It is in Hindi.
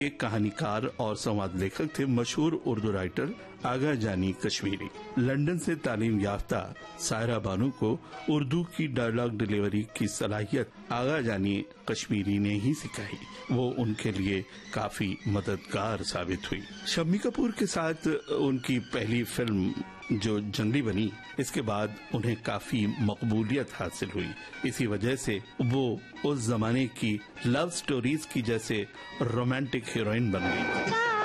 एक कहानीकार और संवाद लेखक थे मशहूर उर्दू राइटर आगा जानी कश्मीरी। लंदन से तालीम याफ्ता सायरा बानू को उर्दू की डायलॉग डिलीवरी की सलाहियत आगा जानी कश्मीरी ने ही सिखाई। वो उनके लिए काफी मददगार साबित हुई। शम्मी कपूर के साथ उनकी पहली फिल्म जो जंगली बनी, इसके बाद उन्हें काफी मकबूलियत हासिल हुई। इसी वजह से वो उस जमाने की लव स्टोरीज की जैसे रोमांटिक हीरोइन बन गई।